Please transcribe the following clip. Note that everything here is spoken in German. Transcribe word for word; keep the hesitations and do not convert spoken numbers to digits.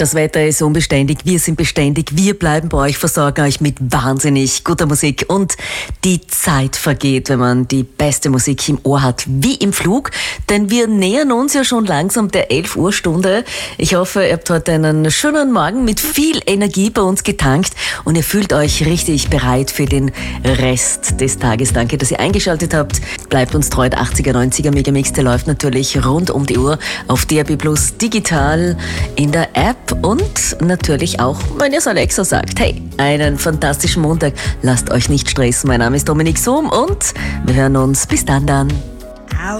Das Wetter ist unbeständig, wir sind beständig, wir bleiben bei euch, versorgen euch mit wahnsinnig guter Musik und die Zeit vergeht, wenn man die beste Musik im Ohr hat, wie im Flug, denn wir nähern uns ja schon langsam der elf Uhr Stunde. Ich hoffe, ihr habt heute einen schönen Morgen mit viel Energie bei uns getankt und ihr fühlt euch richtig bereit für den Rest des Tages. Danke, dass ihr eingeschaltet habt. Bleibt uns treu, der achtziger, neunziger Megamix, der läuft natürlich rund um die Uhr auf D A B plus, digital, in der App und natürlich auch, wenn ihr es Alexa sagt. Hey, einen fantastischen Montag. Lasst euch nicht stressen. Mein Name ist Dominik Sohm und wir hören uns. Bis dann dann.